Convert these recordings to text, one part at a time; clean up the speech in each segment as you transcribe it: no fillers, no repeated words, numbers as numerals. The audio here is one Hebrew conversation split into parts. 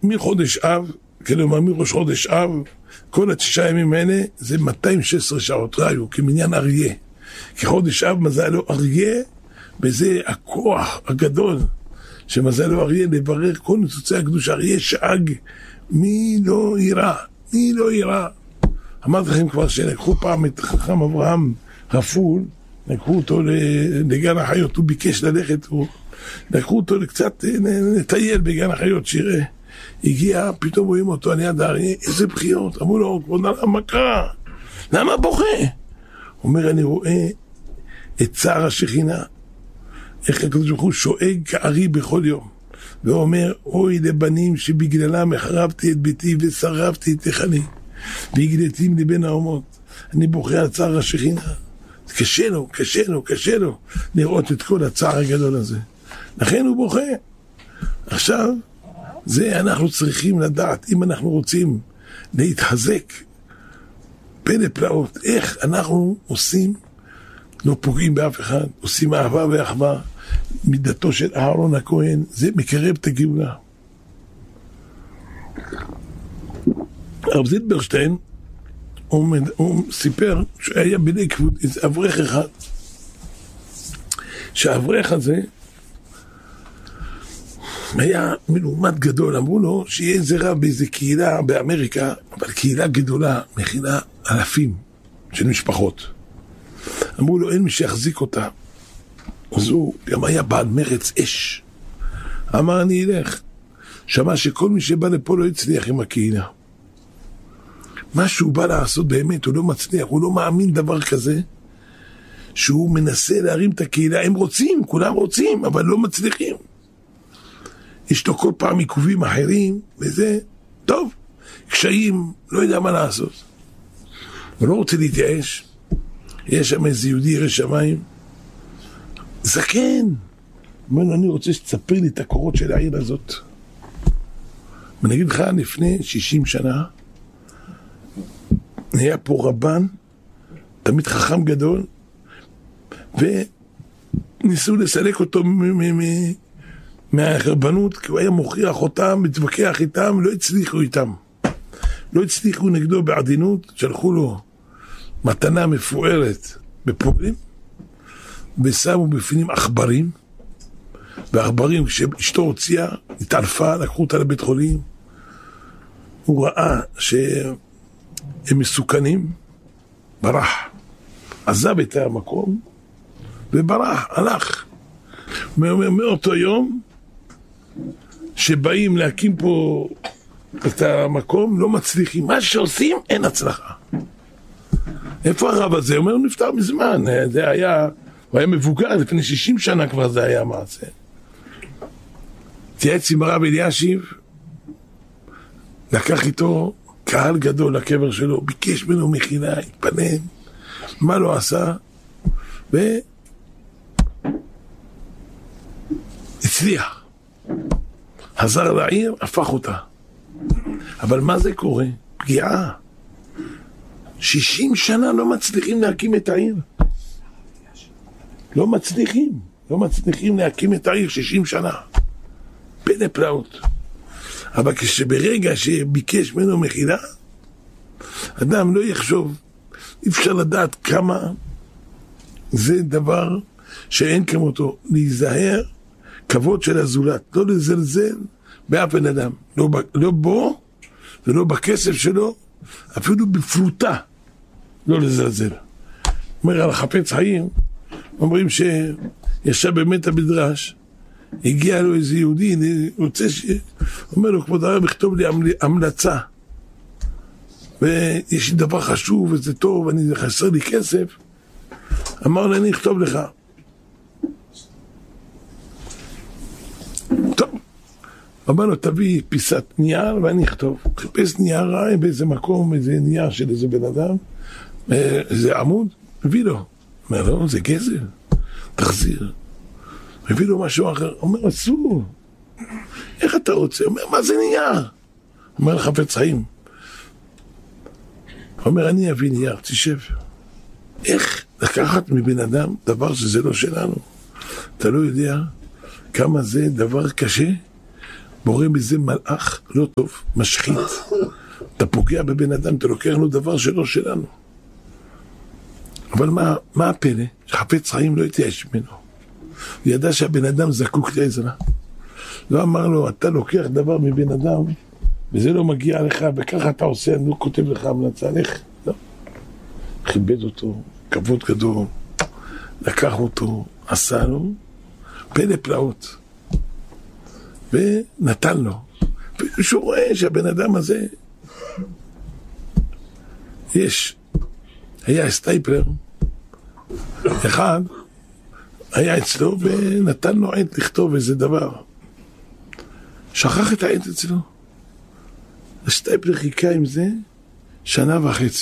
מחודש אב, כלומר מראש חודש אב, כל 9 ימים האלה זה 216 שעות, ראיו, כמניין אריה. כחודש אב מזל לו אריה, וזה הכוח הגדול שמזל לו אריה לברר כל ניצוצי הקדוש. אריה שאג, מי לא ירא, מי לא ירא. אמרתי לכם כבר שלקחו פעם את חכם אברהם רפול, לקחו אותו לגן החיות, הוא ביקש ללכת, לקחו אותו קצת לטייל בגן החיות, שיראה. הגיע, פתאום רואים אותו על יד האריה, איזה בחיות. אמרו לו, כבוד הרב, מה קרה? למה בוכה? הוא אומר, אני רואה את צער השכינה, איך הקדוש ברוך הוא שואג כארי בכל יום, ואומר, אוי לבנים שבגללם החרבתי את ביתי ושרפתי את היכלי, והגליתי מבין האומות. אני בוכה על צער השכינה. קשה לו, קשה לו, קשה לו לראות את כל הצער הגדול הזה. לכן הוא בוכה. עכשיו, זה אנחנו צריכים לדעת, אם אנחנו רוצים להתחזק פלא פלאות, איך אנחנו עושים, לא פוגעים באף אחד, עושים אהבה ואחווה, מידתו של אהרון הכהן, זה מקרב את הגאולה. הרב זילברשטיין, הוא סיפר שהיה בני כבוד, איזה אברך אחד, שהאברך הזה היה מלומד גדול. אמרו לו שיהיה איזה רב באיזה קהילה באמריקה, אבל קהילה גדולה, מכילה אלפים של משפחות. אמרו לו אין מי שיחזיק אותה. אז הוא גם היה בעל מרץ אש. אמר אני אלך. שמע שכל מי שבא לפה לא יצליח עם הקהילה. מה שהוא בא לעשות באמת, הוא לא מצליח, הוא לא מאמין דבר כזה, שהוא מנסה להרים את הקהילה. הם רוצים, כולם רוצים, אבל לא מצליחים. יש לו כל פעם עיכובים אחרים, וזה, טוב, קשיים, לא יודע מה לעשות. הוא לא רוצה להתייאש. יש שם איזה יהודי ירא שמיים, זקן. אומר, אני רוצה שתספר לי את הקורות של העיר הזאת. ואני אגיד לך, לפני 60 שנה, היה פה רבן, תמיד חכם גדול, וניסו לסלק אותו מהרבנות, כי הוא היה מוכיח אותם, מתווכח איתם, לא הצליחו איתם. לא הצליחו נגדו בעדינות, שלחו לו מתנה מפוארת בפורים, ושמו בפנים עכברים, והעכברים, כשאשתו הוציאה, התעלפה, לקחו אותה לבית חולים, הוא ראה שהם מסוכנים, ברח, עזב את המקום, וברח, הלך. מאותו יום, שבאים להקים פה את המקום, לא מצליחים. מה שעושים, אין הצלחה. איפה הרב הזה? הוא אומר, הוא נפטר מזמן. זה היה, הוא היה מבוגר, לפני 60 שנה כבר זה היה מעשה. תייעץ עם הרב אלישיב, לקח איתו קהל גדול לקבר שלו, ביקש ממנו מחילה, התפנן, מה לא עשה, והצליח. חזר לעיר, הפך אותה. אבל מה זה קורה? פגיעה. 60 שנה לא מצליחים להקים את העיר. לא מצליחים להקים את העיר 60 שנה. פלא פלאות. אבל כשברגע שביקש ממנו מחילה, אדם לא יחשוב, אי אפשר לדעת כמה זה דבר שאין כמותו. להיזהר כבוד של הזולת, לא לזלזל באף בן אדם, לא בו ולא בכסף שלו, אפילו בפרוטה לא לזלזל. אומר על חפץ חיים, אומרים שישב באמת המדרש, הגיע לו איזה יהודי, אומר לו, כבוד הרב, יכתוב לי המלצה, ויש לי דבר חשוב וזה טוב, חסר לי כסף. אמר לי, אני אכתוב לך. טוב, אמר לו, תביא פיסת נייר ואני אכתוב. חיפש נייר רע באיזה מקום, איזה נייר של איזה בן אדם, איזה עמוד, מביא לו. אומר לו, זה גזל, תחזיר. מביא לו משהו אחר, אומר, אסור. איך אתה רוצה? אומר, מה זה נייר? אומר לחפץ חיים. אומר, אני אביא נייר, תשב. איך לקחת מבן אדם דבר שזה לא שלנו? אתה לא יודע כמה זה דבר קשה? בורא מזה מלאך לא טוב, משחית. אתה פוגע בבן אדם, אתה לוקח לו דבר שלא שלנו. אבל מה הפלא? חפץ חיים לא התייאש ממנו. הוא ידע שהבן אדם זקוק לעזרה. לא אמר לו, אתה לוקח דבר מבן אדם, וזה לא מגיע לך, וככה אתה עושה, אני לא כותב לך המלצה, לך. לא. כיבד אותו, כבוד גדול, לקח אותו, עשה לו, פלא פלאות. ונתן לו. ושהוא רואה שהבן אדם הזה, היה סטייפלר, אחד, היה אצלו ונתן לו עת לכתוב איזה דבר. שכח את העת אצלו. הסטייפלר חיכה עם זה 1.5 שנה.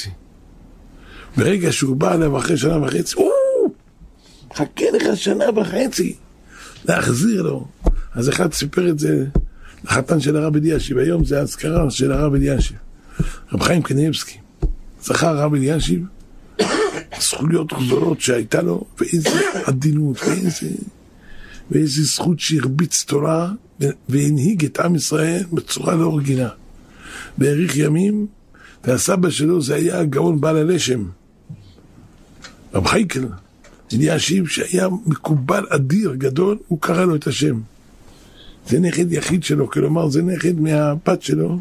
ברגע שהוא בא אליו אחרי 1.5 שנה, חכה לך 1.5 שנה, להחזיר לו. אז אחד סיפר את זה לחתן של הרב אלישיב, היום זה האזכרה של הרב אלישיב, רב חיים קניבסקי. זכר הרב אלישיב זכויות גדולות שהייתה לו, ואיזה עדינות, ואיזה זכות שהרביץ תורה והנהיג את עם ישראל בצורה לא רגילה. בעריך ימים, והסבא שלו זה היה הגאון בעל הלשם, רב חייקל אלישיב, שהיה מקובל אדיר גדול, הוא קרא לו את השם. זה נכד יחיד שלו, כלומר זה נכד מהבת שלו,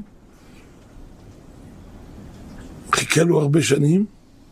חיכה לו הרבה שנים,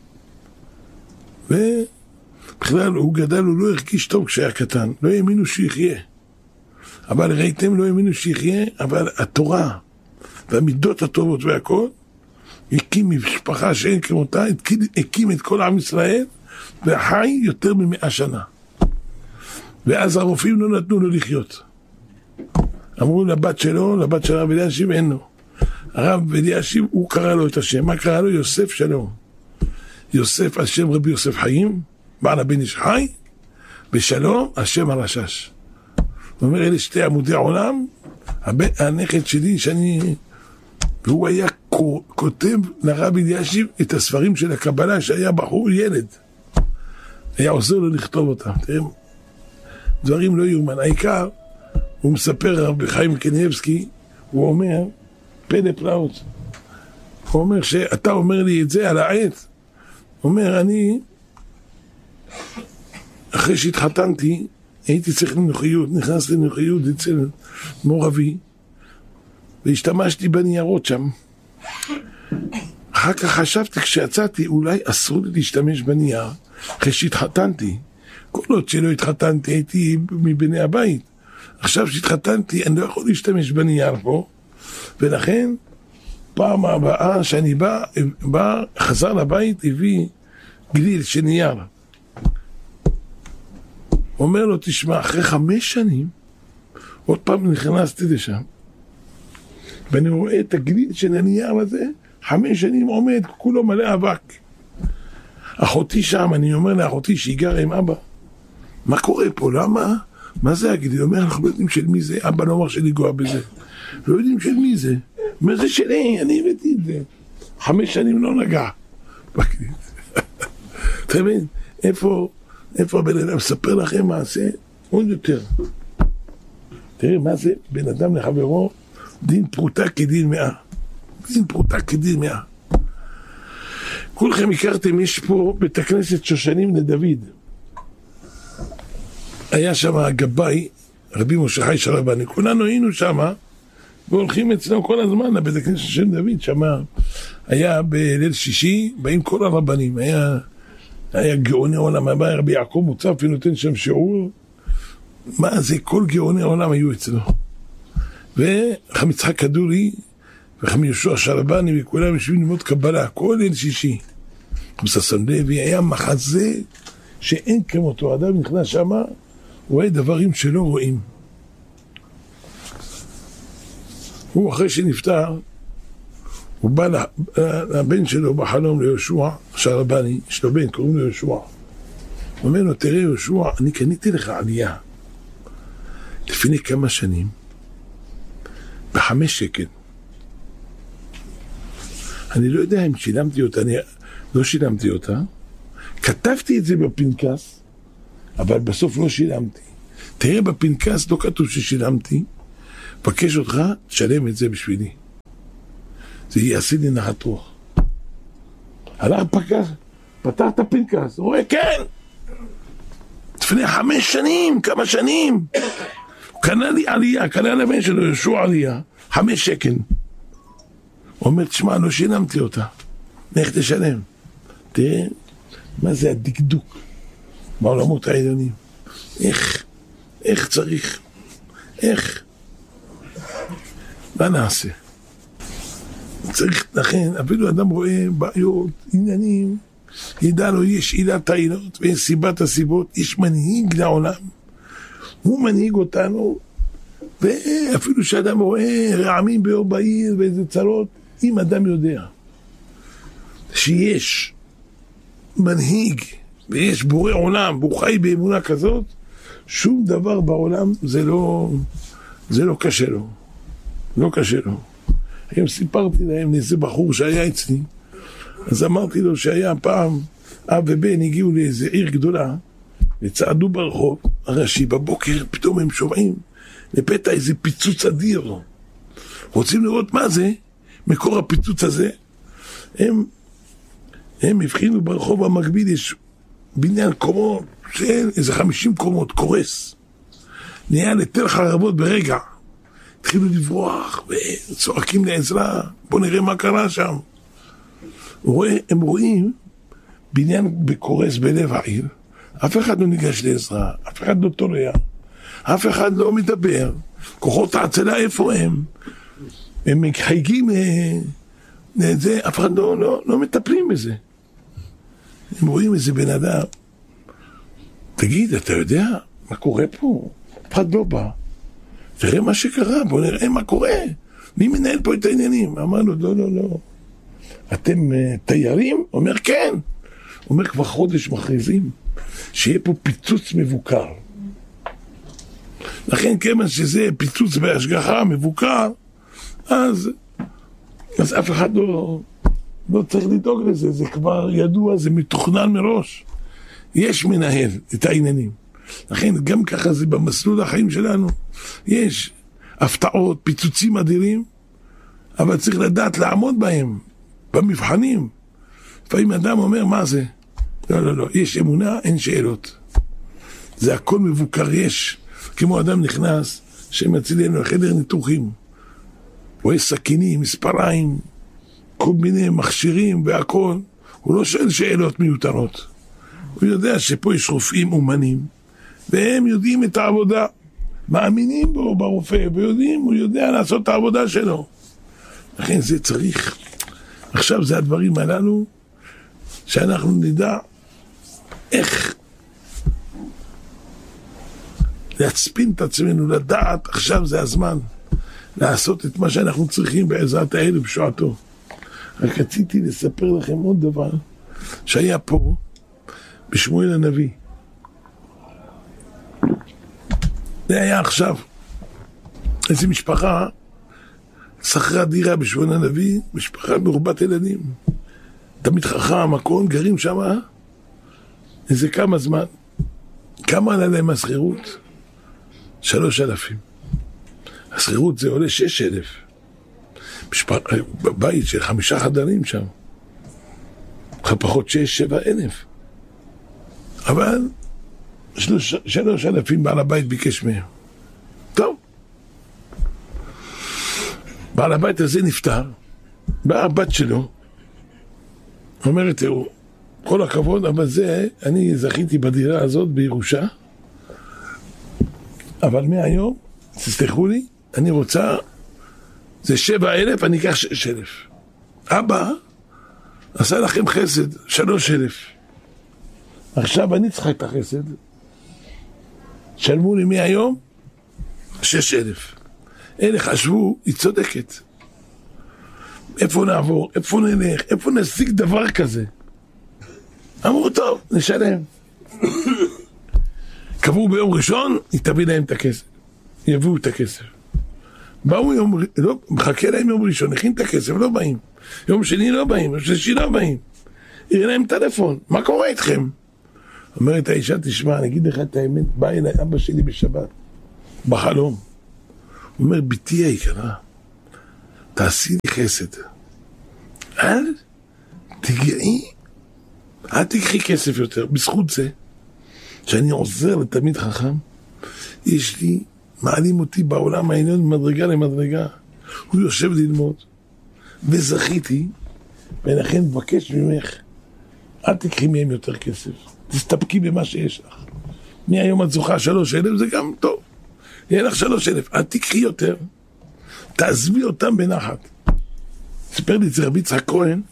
ובכלל הוא גדל, הוא לא הרגיש טוב כשהיה קטן, לא האמינו שיחיה. אבל ראיתם, לא האמינו שיחיה, אבל התורה והמידות הטובות והכל, הקים משפחה שאין כמותה, הקים את כל עם ישראל, וחי יותר מ100 שנה. ואז הרופאים לא נתנו לו לחיות. אמרו לבת שלו, לבת של הרב אלישיב, אין לו. הרב אלישיב, הוא קרא לו את השם. מה קרא לו? יוסף שלום. יוסף, השם רבי יוסף חיים, בעל הבן איש חי, ושלום, השם הרשש. הוא אומר, אלה שתי עמודי העולם, הנכד שלי, והוא היה כותב לרב אלישיב את הספרים של הקבלה, שהיה בחור ילד. היה עוזר לו לכתוב אותם. תראה, דברים לא יאומן. העיקר, הוא מספר רבי חיים קניבסקי, הוא אומר, פלא פלאות. הוא אומר שאתה אומר לי את זה על העת. הוא אומר, אני, אחרי שהתחתנתי, הייתי צריך לנוחיות, נכנסתי לנוחיות אצל מורבי, והשתמשתי בניירות שם. אחר כך חשבתי, כשיצאתי, אולי אסור לי להשתמש בנייר, אחרי שהתחתנתי. כל עוד שלא התחתנתי, הייתי מבני הבית. עכשיו שהתחתנתי, אני לא יכול להשתמש בנייר פה, ולכן, פעם הבאה שאני בא, חזר לבית, הביא גליל של נייר. אומר לו, תשמע, אחרי 5 שנים, עוד פעם נכנסתי לשם, ואני רואה את הגליל של הנייר הזה, 5 שנים עומד, כולו מלא אבק. אחותי שם, אני אומר לאחותי שהיא גרה עם אבא, מה קורה פה? למה? מה זה הגליל? אומר, אנחנו לא יודעים של מי זה, אבא לא אמר שניגוע בזה. לא יודעים של מי זה. מה זה שלי? אני הבאתי את זה. 5 שנים לא נגע. אתה מבין? איפה הבן אדם מספר לכם מעשה? עוד יותר. תראה, מה זה? בן אדם לחברו, דין פרוטה כדין 100. דין פרוטה כדין 100. כולכם הכרתם, יש פה בית הכנסת שושנים לדוד. היה שם הגבאי, רבי משה חי שלבני. כולנו היינו שם, והולכים אצלנו כל הזמן לבית הכנסת של דוד. שם היה בליל שישי, באים כל הרבנים. היה גאוני עולם, היה רבי יעקב מוצפי, נותן שם שיעור. מה זה? כל גאוני העולם היו אצלו. וחם יצחק כדורי, וחם יהושע שלבני, וכולם יושבים ללמוד קבלה, כל ליל שישי. חם ששון לוי, היה מחזה שאין כמותו. אדם נכנס שם, הוא רואה דברים שלא רואים. הוא אחרי שנפטר, הוא בא לבן שלו בחלום ליהושע שלבני, יש לו בן, קוראים לו יהושע. הוא אומר לו, תראה יהושע, אני קניתי לך עלייה לפני כמה שנים, ב5 שקל. אני לא יודע אם שילמתי אותה, אני לא שילמתי אותה. כתבתי את זה בפנקס, אבל בסוף לא שילמתי. תראה בפנקס, לא כתוב ששילמתי, מבקש אותך, תשלם את זה בשבילי. זה יעשה לי נחת רוח. הלך פקח, פתח את הפנקס, הוא רואה, כן! לפני 5 שנים, כמה שנים, הוא קנה לי עלייה, קנה לבן שלו, ישוע עלייה, 5 שקל. הוא אומר, תשמע, לא שילמתי אותה, איך תשלם? תראה, מה זה הדקדוק בעולמות העליונים? איך צריך? איך? מה נעשה? צריך, לכן, אפילו אדם רואה בעיות, עניינים, ידע לו, יש עילת העילות ויש סיבת הסיבות, יש מנהיג לעולם, הוא מנהיג אותנו, ואפילו שאדם רואה רעמים באור בעיר ואיזה צרות, אם אדם יודע שיש מנהיג ויש בורא עולם והוא חי באמונה כזאת, שום דבר בעולם זה לא קשה לו, לא קשה לו. היום סיפרתי להם לאיזה בחור שהיה אצלי, אז אמרתי לו שהיה פעם אב ובן הגיעו לאיזה עיר גדולה וצעדו ברחוב הראשי, בבוקר פתאום הם שומעים לפתע איזה פיצוץ אדיר, רוצים לראות מה זה מקור הפיצוץ הזה. הם הבחינו ברחוב המקביל יש בניין קומות של איזה 50 קומות, קורס, נהיה לתל חרבות ברגע, התחילו לברוח וצועקים לעזרה, בוא נראה מה קרה שם. הם רואים בניין בקורס בלב העיר, אף אחד לא ניגש לעזרה, אף אחד לא תורע, אף אחד לא מדבר, כוחות ההצלה איפה הם מחייגים לזה, אף אחד לא מטפלים בזה. הם רואים איזה בן אדם, תגיד, אתה יודע מה קורה פה? אף אחד לא בא, תראה מה שקרה, בוא נראה מה קורה, מי מנהל פה את העניינים? אמר לו, לא, אתם תיירים? אומר, כן. אומר, כבר חודש מכריזים שיהיה פה פיצוץ מבוקר. לכן כיוון שזה פיצוץ בהשגחה מבוקר, אז אף אחד לא צריך לדאוג לזה, זה כבר ידוע, זה מתוכנן מראש. יש מנהל את העניינים. לכן גם ככה זה במסלול החיים שלנו, יש הפתעות, פיצוצים אדירים, אבל צריך לדעת לעמוד בהם, במבחנים. לפעמים אדם אומר, מה זה? לא, יש אמונה, אין שאלות. זה הכל מבוקר, יש. כמו אדם נכנס, שמצילנו לחדר ניתוחים, רואה סכינים, מספריים, כל מיני מכשירים והכל, הוא לא שואל שאלות מיותרות. הוא יודע שפה יש רופאים אומנים, והם יודעים את העבודה, מאמינים בו ברופא, ויודעים, הוא יודע לעשות את העבודה שלו. לכן זה צריך, עכשיו זה הדברים הללו, שאנחנו נדע איך להצפין את עצמנו, לדעת, עכשיו זה הזמן לעשות את מה שאנחנו צריכים בעזרת האל ובשועתו. רק רציתי לספר לכם עוד דבר שהיה פה בשמואל הנביא. זה היה עכשיו, איזו משפחה שכרה דירה בשמואל הנביא, משפחה מרובת ילדים, תמיד חכם, הכל, גרים שם איזה כמה זמן. כמה עלה להם השכירות? 3,000. השכירות זה עולה 6,000. בבית של 5 חדרים שם, פחות 6,000-7,000. אבל 3,000 בעל הבית ביקש מהם. טוב, בעל הבית הזה נפטר, באה הבת שלו, אומרת, תראו, כל הכבוד, אבל זה, אני זכיתי בדירה הזאת בירושה, אבל מהיום, תסלחו לי, אני רוצה, זה 7,000, אני אקח 6,000. אבא עשה לכם חסד, 3,000. עכשיו אני צריכה את החסד. שלמו לי מהיום 6,000. אלה חשבו, היא צודקת. איפה נעבור, איפה נלך, איפה נשיג דבר כזה? אמרו, טוב, נשלם. קבעו ביום ראשון, היא תביא להם את הכסף. יביאו את הכסף. באו יום, לא, מחכה להם יום ראשון, הכין את הכסף, לא באים. יום שני לא באים, יום שלישי לא באים. יראה להם טלפון, מה קורה איתכם? אומרת האישה, תשמע, אני אגיד לך את האמת, בא אליי אבא שלי בשבת, בחלום. הוא הוא אומר, ביתי היקרה, תעשי לי חסד. אל תגעי, אל תקחי כסף יותר. בזכות זה, שאני עוזר לתלמיד חכם, יש לי, מעלים אותי בעולם העליון ממדרגה למדרגה. הוא יושב ללמוד, וזכיתי, ולכן מבקש ממך, אל תקחי מהם יותר כסף. תסתפקי במה שיש לך. מהיום את זוכה 3,000, זה גם טוב. יהיה לך 3,000, אל תקחי יותר. תעזבי אותם בנחת. סיפר לי את זה רבי יצחק כהן,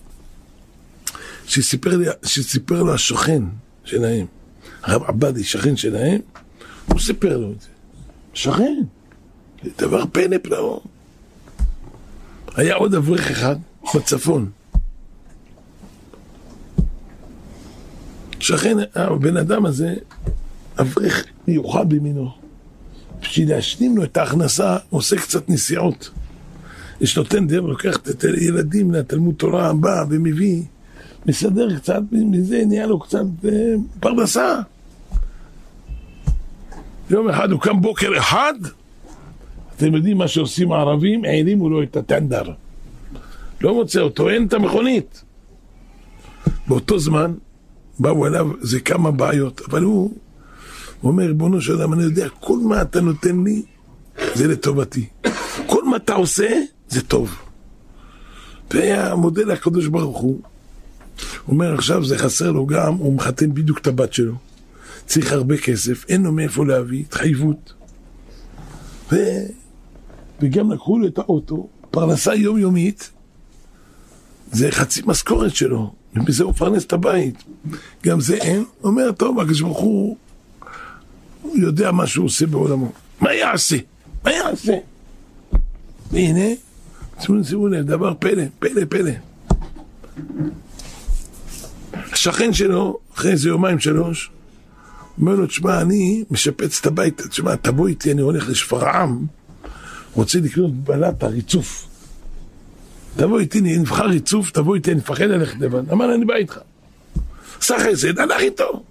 שסיפר לו השוכן שלהם, הרב עבדי, שכן שלהם, הוא סיפר לו את זה. שכן, זה דבר פלא פלאות. היה עוד אברך אחד בצפון. שכן, הבן אדם הזה, אברך מיוחד במינו. בשביל להשלים לו את ההכנסה, הוא עושה קצת נסיעות. יש נותן דרך, לוקח את הילדים לתלמוד תורה, בא ומביא, מסדר קצת, מזה נהיה לו קצת פרנסה. יום אחד הוא קם בוקר אחד, אתם יודעים מה שעושים הערבים, העלימו לו את הטנדר. לא מוצא אותו, אין את המכונית. באותו זמן, באו אליו, זה כמה בעיות, אבל הוא אומר, ריבונו של עולם, אני יודע, כל מה אתה נותן לי, זה לטובתי. כל מה אתה עושה, זה טוב. והיה מודל הקדוש ברוך הוא, אומר עכשיו זה חסר לו גם, הוא מחתן בדיוק את הבת שלו. צריך הרבה כסף, אין לו מאיפה להביא, התחייבות. וגם לקחו לו את האוטו, פרנסה יומיומית, זה חצי משכורת שלו, ובזה הוא פרנס את הבית. גם זה אין, אומר, טוב, הקדוש ברוך הוא יודע מה שהוא עושה בעולמו. מה יעשה? מה יעשה? והנה, שימו לב, דבר פלא, פלא, פלא. השכן שלו, אחרי איזה 2-3, אומר לו, תשמע, אני משפץ את הבית, תשמע, תבוא איתי, אני הולך לשפרעם, רוצה לקנות בלטה, ריצוף. תבוא איתי, אני נבחר ריצוף, תבוא איתי, אני מפחד ללכת לבד. אמר, אני בא איתך. עשה חסד, הלך איתו.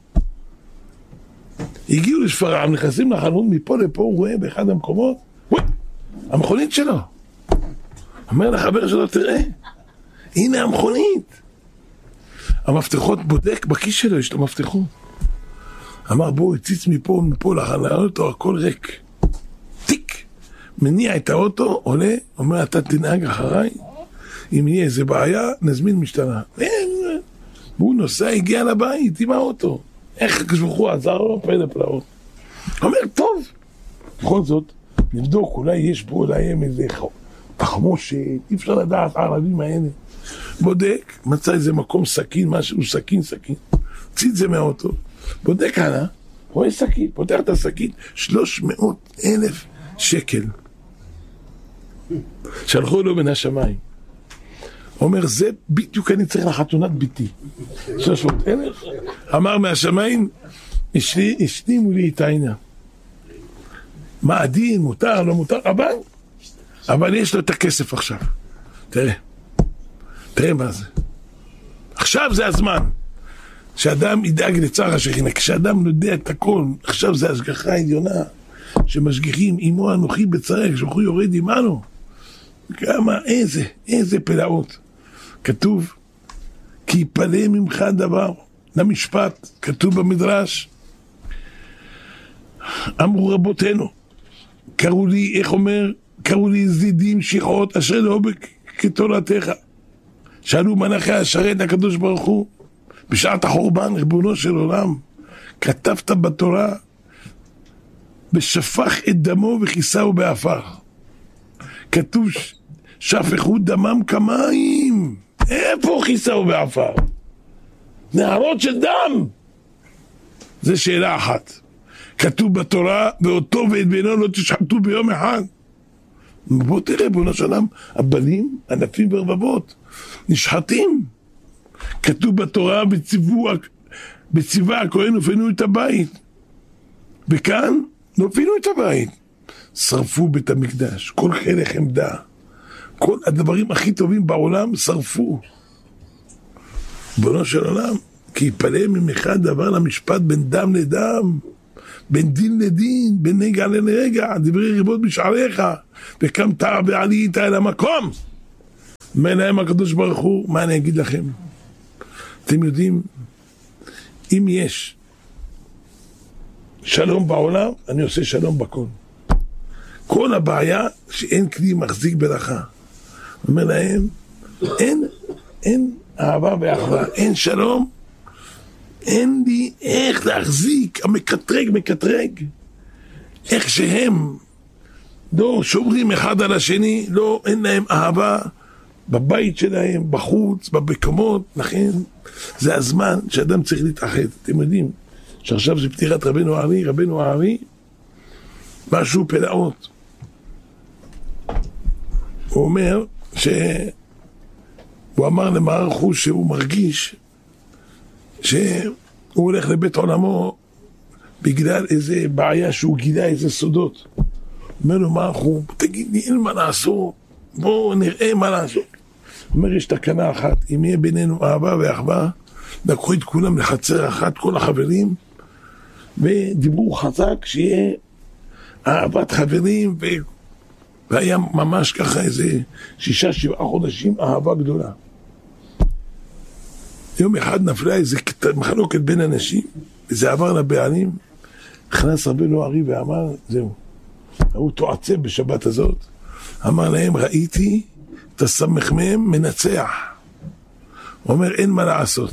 הגיעו לשפרעם, נכנסים לחנות, מפה לפה, הוא רואה באחד המקומות, המכונית שלו. אומר לחבר שלו, תראה, הנה המכונית. המפתחות בודק, בכיס שלו יש לו מפתחות. אמר, בואו, הציץ מפה לאוטו, הכל ריק. טיק. מניע את האוטו, עולה, אומר, אתה תנהג אחריי, אם יהיה איזה בעיה, נזמין משטרה. והוא נוסע, הגיע לבית עם האוטו. איך כשבחו עזר לו, פלא פלאות. אומר, טוב. בכל זאת, נבדוק, אולי יש פה להם איזה תחמושת, אי אפשר לדעת הערבים האלה. בודק, מצא איזה מקום סכין, משהו סכין, ציץ זה מהאוטו, בודק הלאה, רואה סכין, פותח את הסכין, 300,000 שקל. שלחו לו בין השמיים. אומר, זה בדיוק אני צריך לחתונת ביתי. 300,000? אמר מהשמיים, השלימו לי את העינה. מה הדין, מותר, לא מותר, אבל יש לו את הכסף עכשיו. תראה מה זה. עכשיו זה הזמן שאדם ידאג לצער השכינה. כשאדם יודע את הכל, עכשיו זה השגחה העליונה שמשגיחים עמו אנוכי בצער, כשהוא יורד עמנו. כמה, איזה פלאות. כתוב, כי יפלא ממך דבר למשפט, כתוב במדרש, אמרו רבותינו, קראו לי, איך אומר, קראו לי זידים שיחות אשר לא כתורתך. שאלו מלאכי השרת הקדוש ברוך הוא, בשעת החורבן, ריבונו של עולם, כתבת בתורה, ושפך את דמו וכיסהו באפר. כתוב, שפכו דמם כמים. איפה כיסהו באפר? נהרות של דם. זה שאלה אחת. כתוב בתורה, ואותו ואת בנו לא תשחטו ביום אחד. בוא תראה, בוא נשלם, הבנים, ענפים ורבבות, נשחטים. כתוב בתורה, בציווה הכהן הופנו את הבית. וכאן, לא הופנו את הבית. שרפו בית המקדש, כל חלק עמדה. כל הדברים הכי טובים בעולם שרפו. בנו של עולם, כי יפלא ממך דבר למשפט בין דם לדם. בין דין לדין, בין נגע לנגע, דברי ריבות בשעריך, וקמת ועלית אל המקום. אומר להם הקדוש ברוך הוא, מה אני אגיד לכם? אתם יודעים, אם יש שלום בעולם, אני עושה שלום בכל. כל הבעיה שאין כלי מחזיק ברכה. אומר להם, אין אהבה ואחווה, אין שלום, אין לי איך להחזיק, המקטרג, איך שהם לא שומרים אחד על השני, לא, אין להם אהבה בבית שלהם, בחוץ, במקומות, לכן זה הזמן שאדם צריך להתאחד. אתם יודעים שעכשיו זה פטירת רבנו הארי, משהו פלאות. הוא אומר הוא אמר למערכו שהוא מרגיש שהוא הולך לבית עולמו בגלל איזה בעיה שהוא גילה איזה סודות. אומר לו מערכו, תגיד לי, אין מה לעשות, בואו נראה מה לעשות. אומר, יש תקנה אחת, אם יהיה בינינו אהבה ואחווה, לקחו את כולם לחצר אחת, כל החברים, ודיברו חזק שיהיה אהבת חברים, והיה ממש ככה איזה 6-7 חודשים אהבה גדולה. יום אחד נפלה איזה מחלוקת בין אנשים, וזה עבר לבעלים, נכנס רבנו הארי ואמר, זהו, הוא תועצב בשבת הזאת, אמר להם, ראיתי את הסמ"ם מנצח. הוא אומר, אין מה לעשות.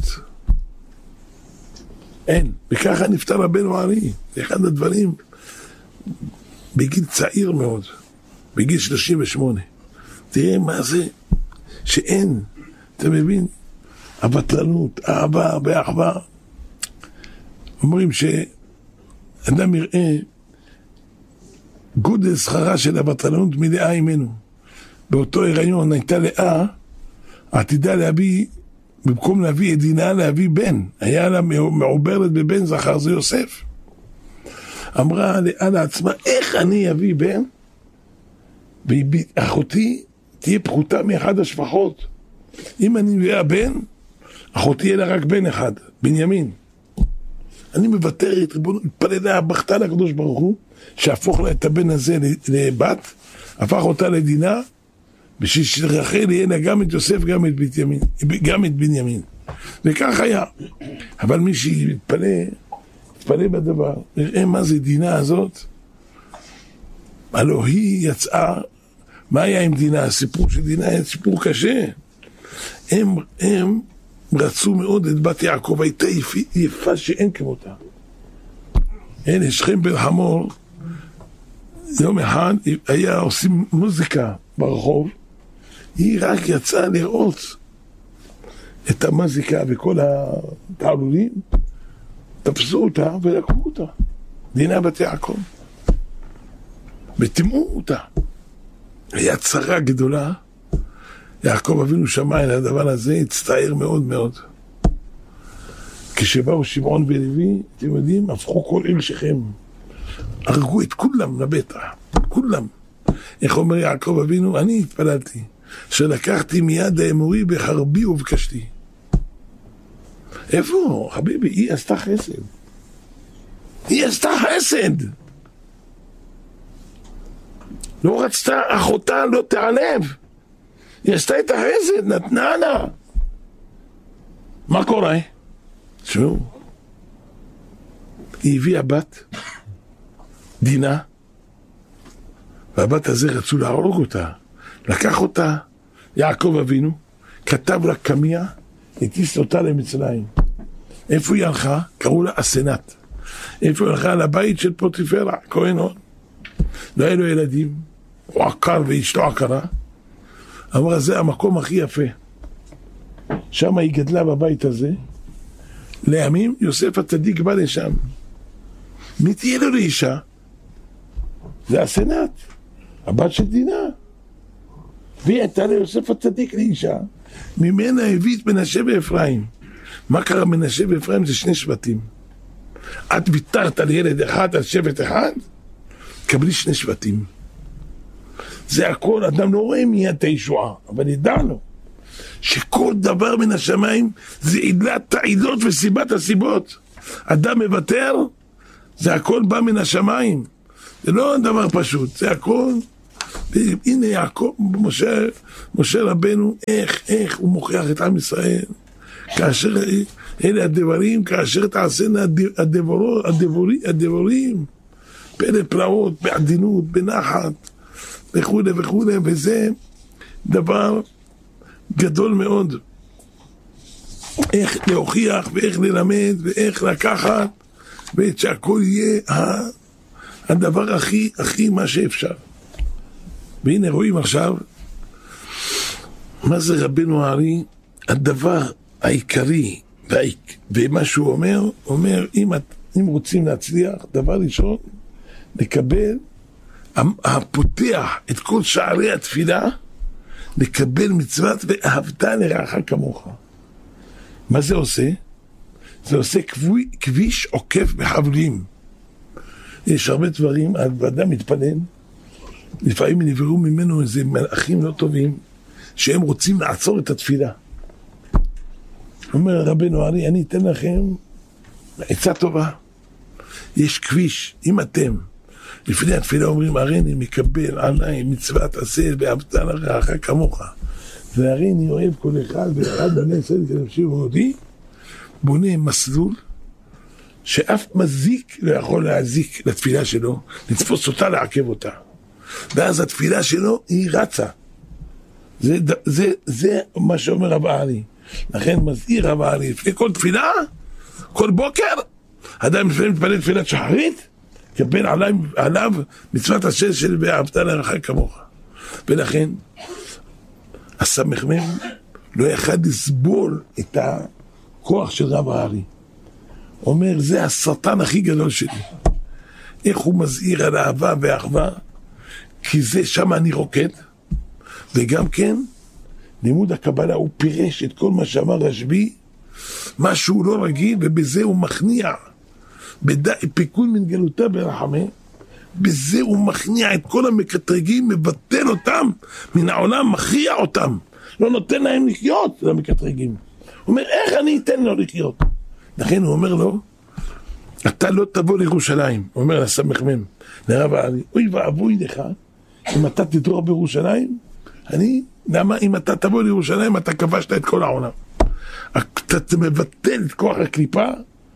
אין. וככה נפטר רבנו הארי. זה אחד הדברים, בגיל צעיר מאוד, בגיל 38. תראה מה זה, שאין, אתה מבין? הבטלנות, אהבה ואחווה. אומרים שאדם יראה גודל שכרה של הבטלנות מלאה ממנו. באותו הריון הייתה לאה עתידה להביא, במקום להביא עדינה, להביא בן. היה לה מעוברת בבן זכר, זה יוסף. אמרה לאה לעצמה, איך אני אביא בן? ואחותי תהיה פחותה מאחד השפחות. אם אני מביאה בן, אחותי יהיה לה רק בן אחד, בנימין. אני מבטרת, התפללה, בכתה לקדוש ברוך הוא, שהפוך לה את הבן הזה לבת, הפך אותה לדינה, בשביל שרחל יהיה לה גם את יוסף, גם את בנימין. וכך היה. אבל מי שהתפלא בדבר, נראה מה זה דינה הזאת. הלוא היא יצאה, מה היה עם דינה? הסיפור של דינה היה סיפור קשה. הם רצו מאוד את בת יעקב, הייתה יפה שאין כמותה. הנה, שכם בן חמור, יום אחד היה עושים מוזיקה ברחוב, היא רק יצאה לראות את המוזיקה וכל התעלולים, תפסו אותה ולקחו אותה. דינה בת יעקב. ותימאו אותה. היה צרה גדולה, יעקב אבינו שמע על הדבר הזה, הצטער מאוד מאוד. כשבאו שמעון ולוי, אתם יודעים, הפכו כל עיר שכם. הרגו את כולם לבטח, כולם. איך אומר יעקב אבינו? אני התפללתי, שלקחתי מיד האמורי בחרבי ובקשתי. איפה? חביבי, היא עשתה חסד. היא עשתה חסד. לא רצתה, אחותה לא תעלב. היא עשתה את החסד, נתנה לה. מה קורה? תשמעו, היא הביאה בת, דינה, והבת הזה רצו להרוג אותה. לקח אותה יעקב אבינו, כתב לה קמיה, הטיס אותה למצרים. איפה היא הלכה? קראו לה אסנת. איפה היא הלכה? לבית של פוטיפרה, כהן הון. לא היה לו ילדים, הוא עקר ואשתו עקרה. אמרה, זה המקום הכי יפה. שם היא גדלה בבית הזה. לימים יוסף הצדיק בא לשם. מי תהיה לו לאישה? זה אסנת, הבת של דינה. והיא הייתה ליוסף הצדיק לאישה. ממנה הביא את מנשה ואפרים. מה קרה מנשה ואפרים? זה 2 שבטים. את ויתרת על ילד אחד, על שבט אחד, קבלי 2 שבטים. זה הכל, אדם לא רואה מיד את הישועה, אבל ידע לו שכל דבר מן השמיים זה עילת העילות וסיבת הסיבות. אדם מוותר, זה הכל בא מן השמיים. זה לא דבר פשוט, זה הכל והנה יעקב, משה רבנו, איך הוא מוכיח את עם ישראל, כאשר אלה הדברים, כאשר תעשינה הדבורים, פלא פלאות, בעדינות, בנחת, וכו' וכו', וזה דבר גדול מאוד. איך להוכיח ואיך ללמד ואיך לקחת, ואת שהכל יהיה הדבר הכי מה שאפשר. והנה רואים עכשיו מה זה רבנו הארי, הדבר העיקרי ומה שהוא אומר אם רוצים להצליח, דבר ראשון לקבל, הפותח את כל שערי התפילה, לקבל מצוות ואהבת לרעך כמוך. מה זה עושה? זה עושה כביש עוקף בחבלים. יש הרבה דברים, האדם מתפלל, לפעמים נבראו ממנו איזה מלאכים לא טובים, שהם רוצים לעצור את התפילה. אומר רבנו הארי, אני אתן לכם עצה טובה. יש כביש, אם אתם לפני התפילה אומרים, הריני מקבל עליי מצוות עשה ואהבת לרעך כמוך, והריני אוהב כל אחד ואחד בני ישראל כנפשי ומאודי, בונה מסלול שאף מזיק לא יכול להזיק לתפילה שלו, לתפוס אותה, לעכב אותה. ואז התפילה שלו היא רצה. זה מה שאומר רב הארי. לכן מזהיר רב הארי, לפני כל תפילה, כל בוקר, אדם לפעמים מתפלל תפילת שחרית, קבל עליו מצוות השם של ואהבת לרעך כמוך. ולכן הסמ"ם לא יכל לסבול את הכוח של רב הארי. אומר, זה השטן הכי גדול שלי. איך הוא מזהיר על אהבה ואחווה, כי זה שם אני רוקד. וגם כן, לימוד הקבלה הוא פירש את כל מה שאמר רשב"י, משהו לא רגיל, ובזה הוא מכניע. פיקוד מן גלותה ברחמה, בזה הוא מכניע את כל המקטרגים, מבטל אותם מן העולם, מכריע אותם, לא נותן להם לחיות למקטרגים. הוא אומר, איך אני אתן לו לחיות? לכן הוא אומר לו, אתה לא תבוא לירושלים. הוא אומר לסמ"ם, לרב הארי, אוי ואבוי לך, אם אתה תדרוך בירושלים, למה אם אתה תבוא לירושלים, אתה כבשת את כל העולם. אתה מבטל את כוח הקליפה.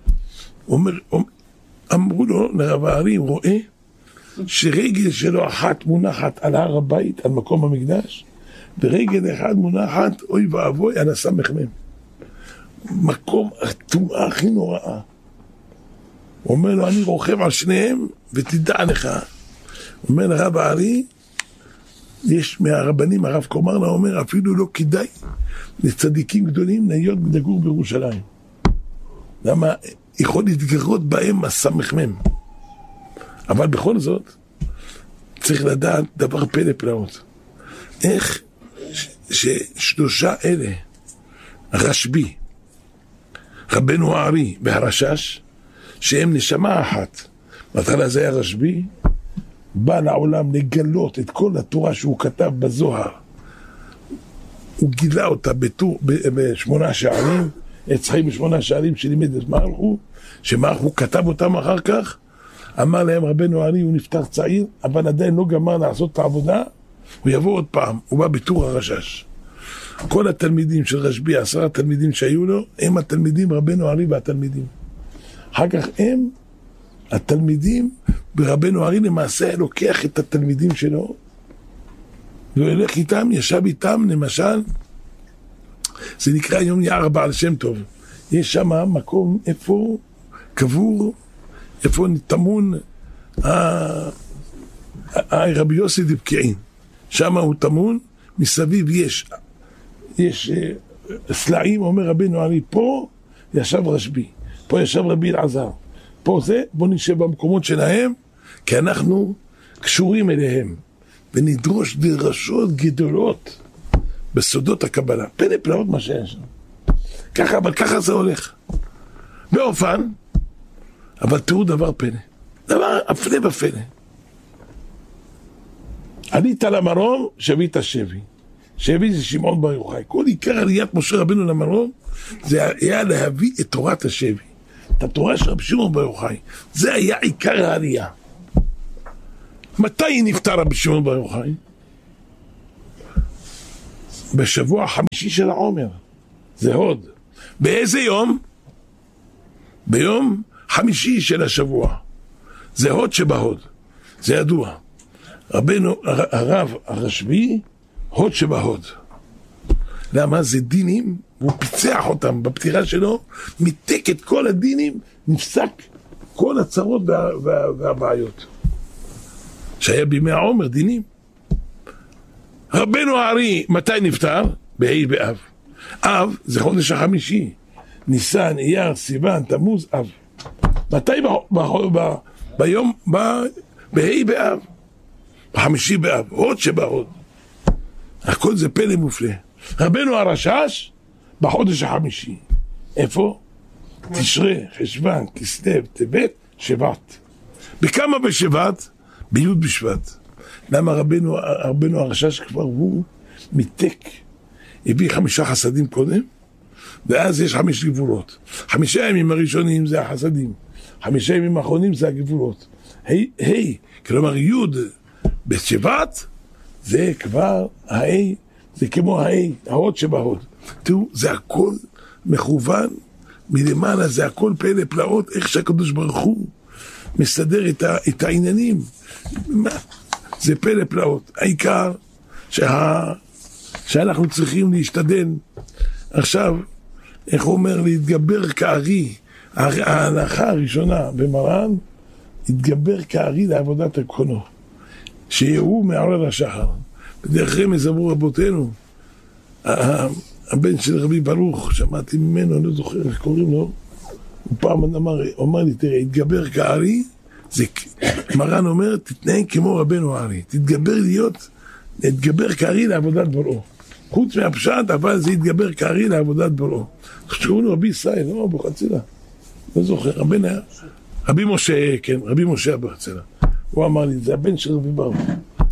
אמרו לו לרב הארי, הוא רואה שרגל שלו אחת מונחת על הר הבית, על מקום המקדש, ורגל אחד מונחת, אוי ואבוי, על הסמ"ם. מקום הטומאה הכי נוראה. הוא אומר לו, אני רוכב על שניהם, ותדע לך. הוא אומר לרב הארי, יש מהרבנים, הרב קומרנה אומר, אפילו לא כדאי לצדיקים גדולים להיות לגור בירושלים. למה? יכול להתגרות בהם הסמ"ם. אבל בכל זאת, צריך לדעת דבר פלא פלאות. איך ששלושה אלה, רשב"י, רבנו הארי והרש"ש, שהם נשמה אחת, בהתחלה זה היה רשב"י, בא לעולם לגלות את כל התורה שהוא כתב בזוהר. הוא גילה אותה בשמונה שערים, אצחי בשמונה שערים שלימד את מערכו, שמערכו כתב אותם אחר כך. אמר להם רבנו הארי, הוא נפטר צעיר, אבל עדיין לא גמר לעשות את העבודה, הוא יבוא עוד פעם, הוא בא בתור הרש"ש. כל התלמידים של רשב"י, 10 תלמידים שהיו לו, הם התלמידים, רבנו הארי והתלמידים. אחר כך הם, התלמידים, ברבנו הארי למעשה לוקח את התלמידים שלו, והוא הולך איתם, ישב איתם, למשל, זה נקרא היום יער בעל שם טוב. יש שם מקום איפה קבור, איפה טמון רבי יוסי דבקעין. שם הוא טמון, מסביב יש סלעים, אומר רבנו הארי, פה ישב רשב"י, פה ישב רבי אלעזר, פה זה, בוא נשב במקומות שלהם, כי אנחנו קשורים אליהם, ונדרוש דרשות גדולות בסודות הקבלה. פלא פלאות מה שיש שם. ככה, אבל ככה זה הולך. באופן, אבל תראו דבר פלא. דבר הפלא בפלא. עלית למרום, שבית שבי. שבי זה שמעון בר יוחאי. כל עיקר עליית משה רבנו למרום, זה היה להביא את תורת השבי. את התורה של רבי שמעון בר יוחאי. זה היה עיקר העלייה. מתי נפטר רבי שמעון בר יוחאי? בשבוע החמישי של העומר, זה הוד. באיזה יום? ביום חמישי של השבוע, זה הוד שבהוד, זה ידוע. רבנו הרב הרשב"י, הוד שבהוד. למה? זה דינים, הוא פיצח אותם בפתיחה שלו, מיתק את כל הדינים, נפסק כל הצרות והבעיות שהיה בימי העומר, דינים. רבנו הארי מתי נפטר? בה' באב. אב זה חודש החמישי, ניסן, אייר, סיוון, תמוז, אב. מתי? ביום, בה' באב, בחמישי באב, הוד שבהוד. הכל זה פלא מופלא. רבנו הרש"ש בחודש החמישי. איפה? תשרי, חשוון, כסלו, טבת, שבט. בכמה בשבט? בי' בשבט. למה רבנו הרש"ש כבר הוא מיתק, הביא 5 חסדים קודם, ואז יש 5 גבולות. 5 ימים הראשונים זה החסדים, 5 ימים האחרונים זה הגבולות. כלומר י' בשבט זה כבר זה כמו ההוד שבהוד. תראו, זה הכל מכוון מלמעלה, זה הכל פלא פלאות, איך שהקדוש ברוך הוא מסדר את העניינים. זה פלא פלאות. העיקר שאנחנו צריכים להשתדל עכשיו, איך הוא אומר, להתגבר כארי. ההנחה הראשונה במרן, התגבר כארי לעבודת הקונו, שיהוא מעורר השחר. בדרך רמז אמרו רבותינו, הבן של רבי ברוך, שמעתי ממנו, אני לא זוכר איך קוראים לו, הוא פעם אמר לי, תראה, התגבר כארי, זה, מרן אומר, תתנהג כמו רבנו הארי, תתגבר כארי לעבודת בוראו. חוץ מהפשט, אבל זה התגבר כארי לעבודת בוראו. שקוראים לו רבי ישראל, לא אבוחצירא, לא זוכר, רבי משה, כן, רבי משה אבוחצירא. הוא אמר לי, זה הבן של רבי ברוך.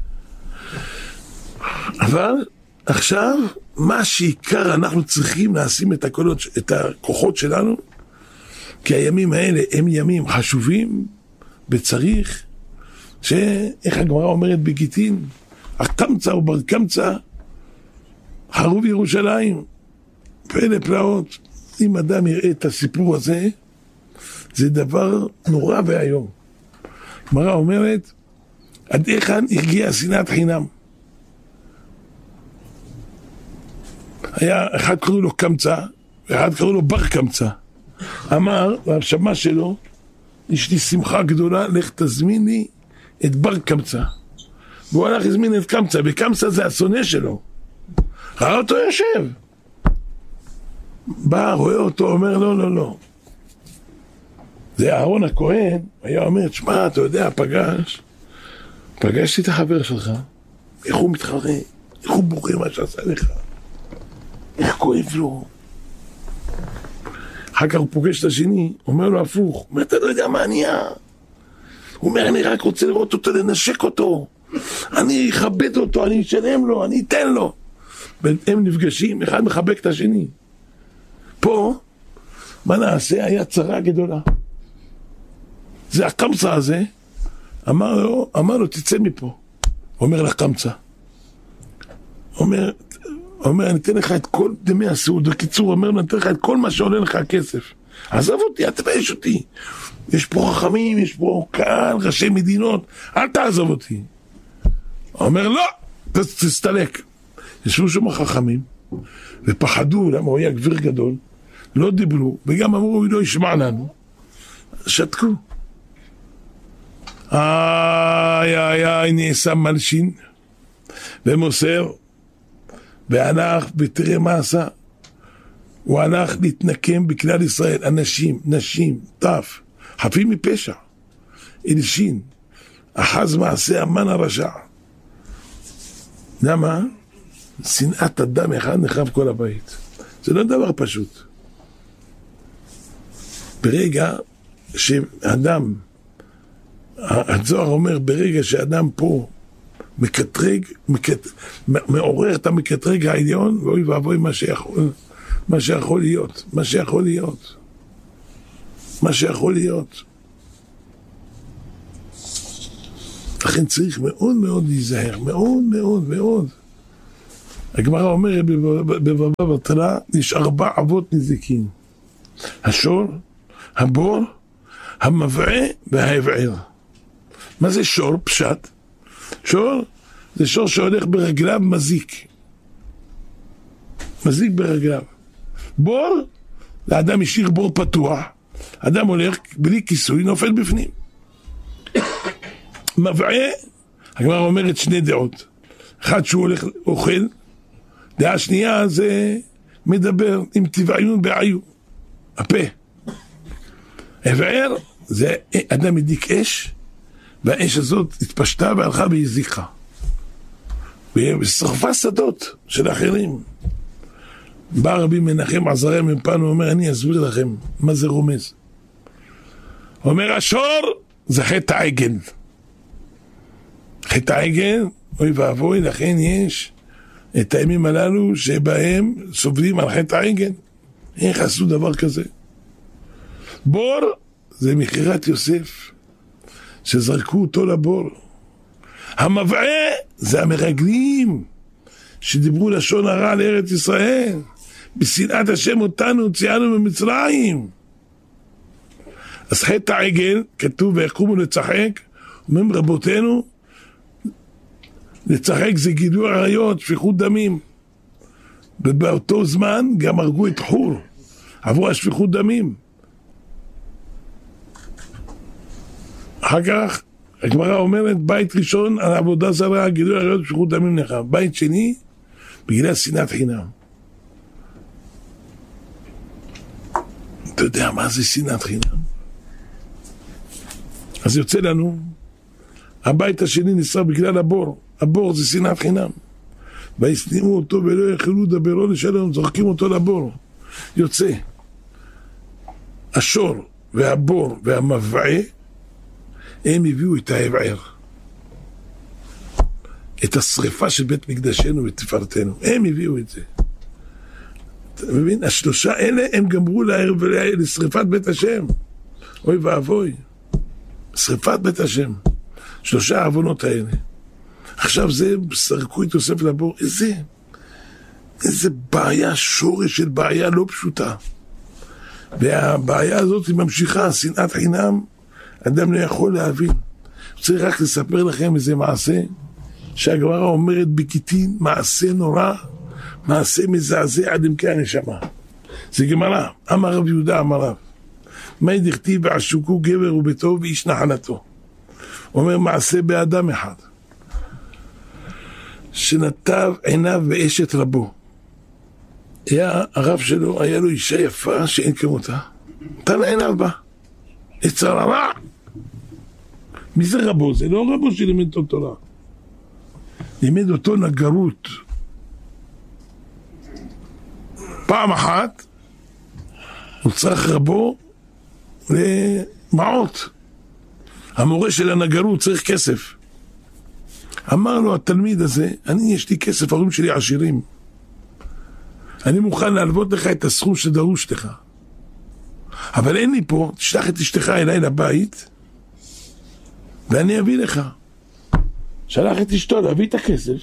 אבל עכשיו, מה שעיקר אנחנו צריכים לשים את הכוחות שלנו, כי הימים האלה הם ימים חשובים, וצריך איך הגמרא אומרת בגיטין, הקמצא ובר קמצא, חרוב ירושלים, פלא פלאות. אם אדם יראה את הסיפור הזה, זה דבר נורא והיום. הגמרא אומרת, עד היכן הגיעה שנאת חינם. היה אחד קראו לו קמצא, ואחד קראו לו בר קמצא. אמר, והשמה שלו, יש לי שמחה גדולה, לך תזמין לי את בר קמצא. והוא הלך הזמין את קמצא, וקמצא זה השונא שלו. ראה אותו יושב. בא, רואה אותו, אומר לא, לא, לא. זה אהרון הכהן, היה אומר, תשמע, אתה יודע, פגשתי את החבר שלך, איך הוא מתחרה, איך הוא בוחר מה שעשה לך, איך כואב לו. אחר כך הוא פוגש את השני, אומר לו הפוך, אומר, אתה לא יודע מה נהיה. הוא אומר, אני רק רוצה לראות אותו, לנשק אותו, אני אכבד אותו, אני אשלם לו, אני אתן לו. הם נפגשים, אחד מחבק את השני. פה, מה נעשה? היה צרה גדולה. זה הקמצא הזה, אמר לו, תצא מפה. אומר לקמצא. אומר, אני אתן לך את כל דמי הסעוד. בקיצור, אומר לו, אני אתן לך את כל מה שעולה לך הכסף. עזב אותי, אל תבייש אותי. יש פה חכמים, יש פה קהל, ראשי מדינות, אל תעזב אותי. אומר, לא, תסתלק. ישבו שם חכמים, ופחדו, למה הוא היה גביר גדול, לא דיברו, וגם אמרו, הוא לא ישמע לנו. שתקו. נעשה מלשין, ומוסר, והלך ותראה מה עשה. הוא הלך להתנקם בכלל ישראל, אנשים, נשים, טף, חפים מפשע, אלשין, אחז מעשה המן הרשע. למה? שנאת אדם אחד נחרב כל הבית. זה לא דבר פשוט. ברגע שאדם, הזוהר אומר, ברגע שאדם פה מקטרג, מעורר את המקטרג העליון, ואוי ואבוי מה שיכול להיות. לכן צריך מאוד מאוד להיזהר, מאוד מאוד מאוד. הגמרא אומרת בבבא בתרא, יש 4 אבות נזיקין. השור, הבור, המבעה וההבער. מה זה שור? פשט. שור זה שור שהולך ברגליו מזיק. מזיק ברגליו. בור, לאדם השאיר בור פתוח. אדם הולך בלי כיסוי, נופל בפנים. מבעה, הגמרא אומרת 2 דעות. אחד שהוא הולך אוכל, דעה שנייה זה מדבר עם טבעיון בעיון. הפה. הבער זה אדם מדיק אש, והאש הזאת התפשטה והלכה והזיקה. ושרפה שדות של אחרים. בא רבי מנחם עזריה מפנו ואומר, אני אסביר לכם מה זה רומז. אומר, השור זה חטא העגל. חטא העגל, אוי ואבוי, לכן יש את הימים הללו שבהם סובלים על חטא העגל. איך עשו דבר כזה? בור זה מכירת יוסף, שזרקו אותו לבור. המבעה זה המרגלים שדיברו לשון הרע לארץ ישראל. בשנאת השם אותנו הוציאנו ממצרים. אז חטא העגל, כתוב ויקומו לצחק, אומרים רבותינו, לצחק זה גילוי עריות, שפיכות דמים. ובאותו זמן גם הרגו את חור, עברו השפיכות דמים. אחר כך הגמרא אומרת, בית ראשון על עבודה זרה, גילוי עריות, שפיכות דמים נחם. בית שני, בגלל שנאת חינם. אתה יודע מה זה שנאת חינם? אז יוצא לנו, הבית השני נשרף בגלל הבור. הבור זה שנאת חינם. וישנאו אותו ולא יכלו לדברו לשלום, זורקים אותו לבור. יוצא השור והבור והמבעה, הם הביאו את ההבער, את השריפה של בית מקדשנו ותפארתנו. הם הביאו את זה. אתה מבין? השלושה אלה הם גמרו לשריפת בית השם. אוי ואבוי, שריפת בית השם. 3 העוונות האלה. עכשיו זה, סרקו את יוסף לבור. איזה בעיה, שורש של בעיה לא פשוטה. והבעיה הזאת היא ממשיכה, שנאת חינם, אדם לא יכול להבין. צריך רק לספר לכם איזה מעשה, שהגמרא אומרת בקיטין, מעשה נורא, מעשה מזעזע עד עמקי הנשמה. זה גמרא, אמר רב יהודה אמר רב, מה דכתיב ועשוקו גבר וביתו ואיש נחלתו. אומר מעשה באדם אחד, שנטב עיניו באשת רבו. הרב שלו, היה לו אישה יפה שאין כמותה, נתן עיניו בה, יצר הרע. מי זה רבו? זה לא רבו שלימד אותו תורה, לימד אותו נגרות. פעם אחת הוא צריך רבו למעות. המורה של הנגרות צריך כסף. אמר לו התלמיד הזה, יש לי כסף, ההורים שלי עשירים, אני מוכן להלוות לך את הסכום שדרוש לך, אבל אין לי פה, תשלח את אשתך אליי לבית ואני אביא לך. שלח את אשתו להביא את הכסף.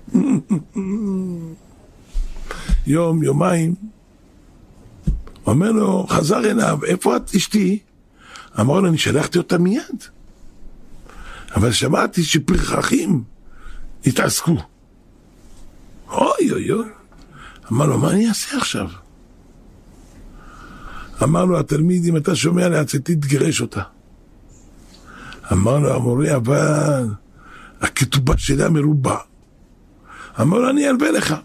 יום, יומיים, אומר לו, חזר אליו, איפה את אשתי? אמר לו, אני שלחתי אותה מיד, אבל שמעתי שפרחחים התעסקו. אוי אוי אוי. אמר לו, מה אני אעשה עכשיו? אמר לו התלמיד, אם אתה שומע לעצתי, תגרש אותה. אמר לו המורה, אבל הכתובה שלה מרובה. אמר לו, אני אלווה לך.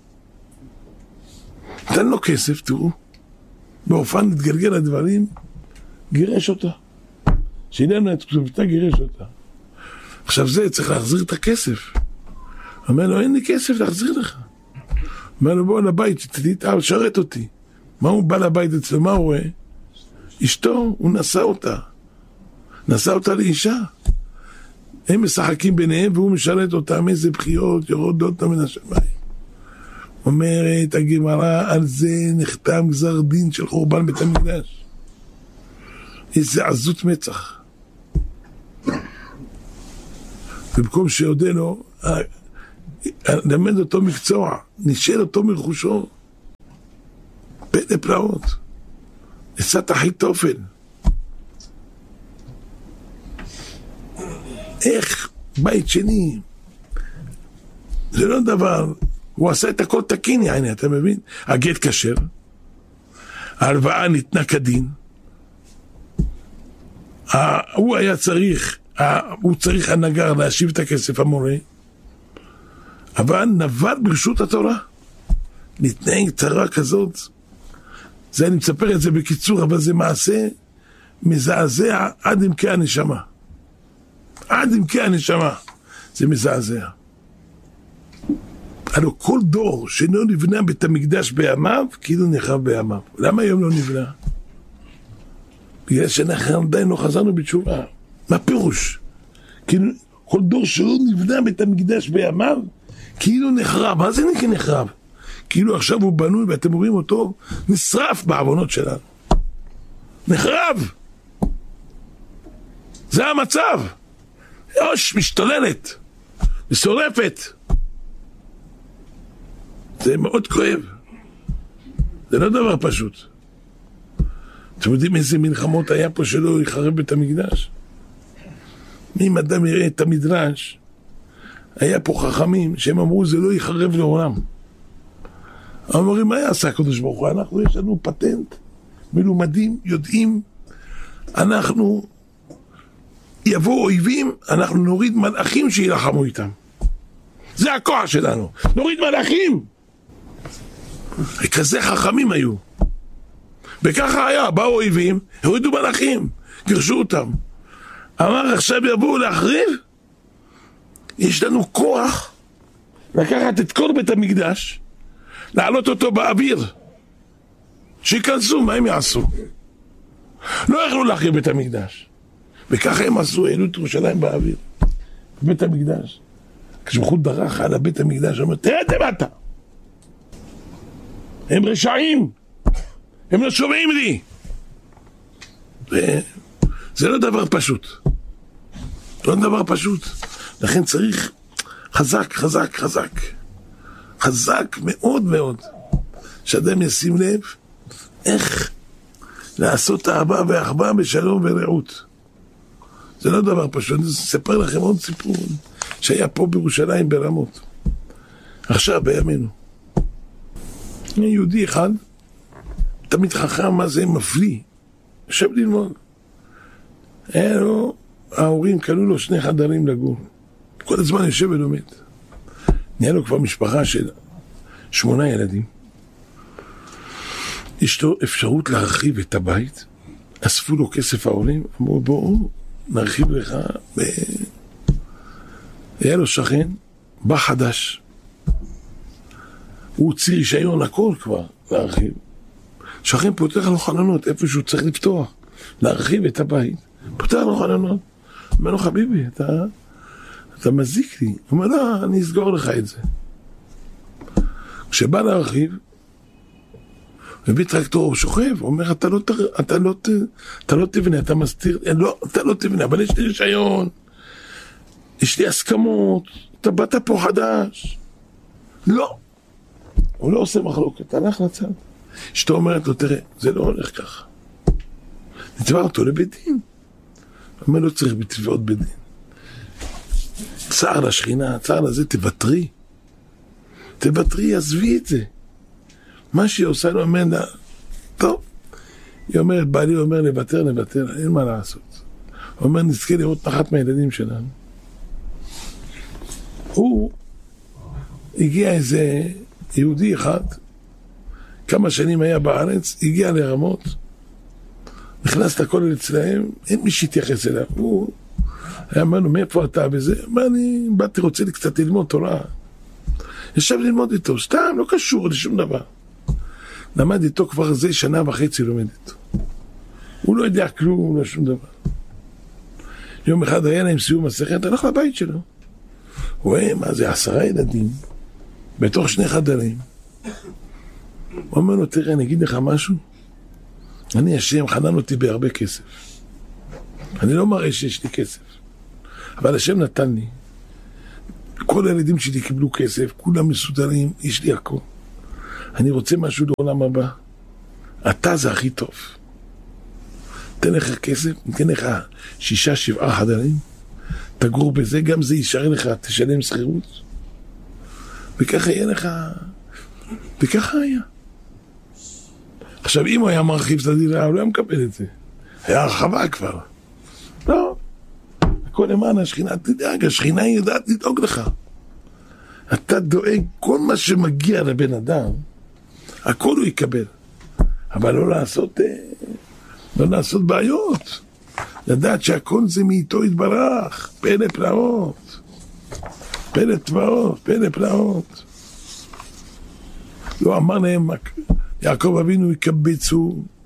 נתן לו כסף, תראו, באופן להתגלגל לדברים, גירש אותה. שילנו את כתובתה, גירש אותה. עכשיו זה, צריך להחזיר את הכסף. אומר לו, אין לי כסף להחזיר לך. אומר לו, בוא לבית, שרת אותי. מה הוא בא לבית אצלו? מה הוא רואה? אשתו, הוא נשא אותה. נשא אותה לאישה. הם משחקים ביניהם והוא משרת אותם, איזה בחיות יורדות מן השמיים. אומרת הגמרא, על זה נחתם גזר דין של חורבן בית המקדש. איזה עזות מצח. במקום שיודה לו, למד אותו מקצוע, נשאל אותו מרכושו. פלא פלאות. עצת אחיתופל. איך בית שני? זה לא דבר, הוא עשה את הכל תקין, יעני, אתה מבין? הגט כשר, ההלוואה ניתנה כדין, הוא היה צריך, הוא צריך הנגר להשיב את הכסף המורה, אבל נבל ברשות התורה, נתנהג צרה כזאת, זה אני מספר את זה בקיצור, אבל זה מעשה מזעזע עד עמקי הנשמה. עד עמקי הנשמה. זה מזעזע. הלוא כל דור שלא נבנה בית המקדש בימיו, כאילו נחרב בימיו. למה היום לא נבנה? בגלל שאנחנו עדיין לא חזרנו בתשובה. מה פירוש? כאילו, כל דור שלא נבנה בית המקדש בימיו, כאילו נחרב. מה זה נחרב? כאילו עכשיו הוא בנוי ואתם רואים אותו נשרף בעוונות שלנו. נחרב. זה המצב. יוש, משתוללת. משורפת. זה מאוד כואב. זה לא דבר פשוט. אתם יודעים איזה מלחמות היה פה שלא יחרב בית המקדש? אם אדם יראה את המדרש, היה פה חכמים שהם אמרו זה לא יחרב לעולם. אמרים, מה יעשה הקדוש ברוך הוא? אנחנו יש לנו פטנט, מלומדים, יודעים, אנחנו יבואו אויבים, אנחנו נוריד מלאכים שילחמו איתם. זה הכוח שלנו, נוריד מלאכים. כזה חכמים היו. וככה היה, באו אויבים, הורידו מלאכים, גירשו אותם. אמר, עכשיו יבואו להחריב, יש לנו כוח לקחת את כל בית המקדש, להעלות אותו באוויר, שיכנסו, מה הם יעשו? לא יכלו להחריב בית המקדש, וככה הם עשו, העלו את ירושלים באוויר, בית המקדש. כשבחור דרך על הבית המקדש, אומר, תראה למטה, הם רשעים, הם לא שומעים לי. זה לא דבר פשוט, לא דבר פשוט, לכן צריך חזק, חזק, חזק, חזק מאוד מאוד, שאדם ישים לב איך לעשות אהבה ואחווה בשלום ורעות. זה לא דבר פשוט. אני אספר לכם עוד סיפור שהיה פה בירושלים ברמות עכשיו בימינו. יהודי אחד תמיד חכם, מה זה מפליא, יושב ללמוד, היה לו, ההורים קנו לו 2 חדרים לגור, כל הזמן יושב ולומד. נהיה לו כבר משפחה של 8 ילדים, יש לו אפשרות להרחיב את הבית, אספו לו כסף העולים, אמרו בואו נרחיב לך. היה לו שכן, בא חדש, הוא הוציא רישיון הכל כבר להרחיב. שכן פותח לו חלונות איפה שהוא צריך לפתוח, להרחיב את הבית, פותח לו חלונות, אומר לו חביבי, אתה מזיק לי. הוא אומר לא, אני אסגור לך את זה. כשבא להרחיב, מביא טרקטור, הוא שוכב, הוא אומר אתה לא תבנה, אתה מסתיר, לא, אתה לא תבנה, אבל יש לי רישיון, יש לי הסכמות, אתה באת פה חדש. לא, הוא לא עושה מחלוקת, הלך לצד. אשתו אומרת לו, תראה, זה לא הולך ככה, נתבע אותו לבית דין. הוא אומר, לא צריך בתביעות בית דין, צער לשכינה, צער לזה, תוותרי, עזבי את זה. מה שהיא עושה לו, אומר לה, טוב. היא אומרת, בעלי אומר, לוותר, אין מה לעשות. הוא אומר, נזכה לראות נחת מהילדים שלנו. הוא הגיע איזה יהודי אחד, כמה שנים היה בארץ, הגיע לרמות, נכנס לכולל אצלהם, אין מי שהתייחס אליו. הוא היה אומר לו, מאיפה אתה בזה? אמר, אני באתי רוצה לי קצת ללמוד תורה. ישב ללמוד איתו, סתם, לא קשור לשום דבר. למד איתו כבר זה 1.5 שנה לומד איתו. הוא לא יודע כלום, לא שום דבר. יום אחד היה להם סיום מסכת, הלך לבית שלו. הוא רואה, מה זה 10 ילדים, בתוך 2 חדרים. הוא אומר לו, תראה, אני אגיד לך משהו, אני השם חנן אותי בהרבה כסף. אני לא מראה שיש לי כסף, אבל השם נתן לי. כל הילדים שלי קיבלו כסף, כולם מסודרים, יש לי הכל. אני רוצה משהו לעולם הבא. אתה זה הכי טוב. תן לך כסף, תן לך 6-7 חדרים, תגור בזה, גם זה יישאר לך, תשלם שכירות. וככה יהיה לך, וככה היה. עכשיו, אם הוא היה מרחיב את הדירה, הוא לא היה מקבל את זה. היה הרחבה כבר. לא. הכל למען השכינה, תדאג, השכינה יודעת לדאוג לך. אתה דואג, כל מה שמגיע לבן אדם, הכל הוא יקבל. אבל לא לעשות בעיות. לדעת שהכל זה מאיתו יתברך. פלא פלאות. פלא פלאות, פלא פלאות. לא אמר להם, יעקב אבינו יקבצו.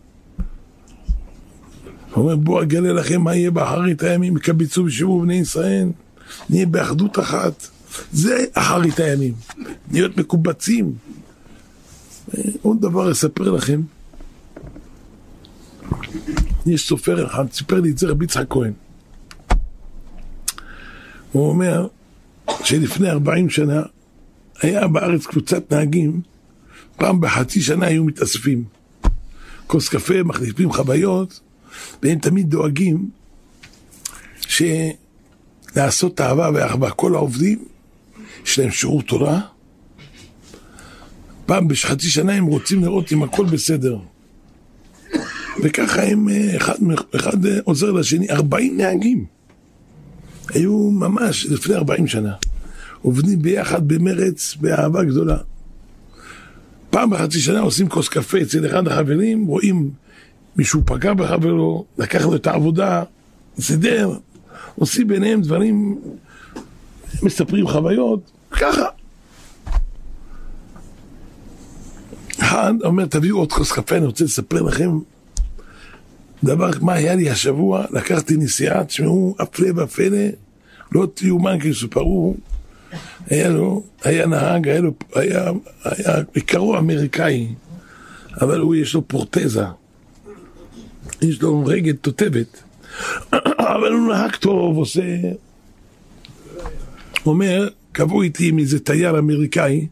הוא אומר, בוא אגלה לכם מה יהיה באחרית הימים, יקבצו ושבו בני ישראל. נהיה באחדות אחת. זה אחרית הימים. להיות מקובצים. עוד דבר אספר לכם. יש סופר אחד, סיפר לי את זה רבי יצחק כהן. הוא אומר שלפני 40 שנה היה בארץ קבוצת נהגים, פעם בחצי שנה היו מתאספים. כוס קפה, מחליפים חוויות, והם תמיד דואגים לעשות אהבה ואחווה. כל העובדים יש להם שיעור תורה. פעם בחצי שנה הם רוצים לראות אם הכל בסדר. וככה הם, אחד עוזר לשני, 40 נהגים. היו ממש לפני 40 שנה. עובדים ביחד במרץ, באהבה גדולה. פעם בחצי שנה עושים כוס קפה אצל אחד החברים, רואים מישהו פגע בחברו, לקח לו את העבודה, סדר, עושים ביניהם דברים, מספרים חוויות, ככה. אחד אומר, תביאו עוד כוס קפה, אני רוצה לספר לכם דבר, מה היה לי השבוע, לקחתי נסיעה, תשמעו, הפלא ופלא, לא תיאומן כסופרו, היה נהג, היה עיקרו אמריקאי, אבל הוא יש לו פורטזה, יש לו רגל תותבת, אבל הוא נהג טוב, עושה, אומר, קבעו איתי עם איזה תייר אמריקאי,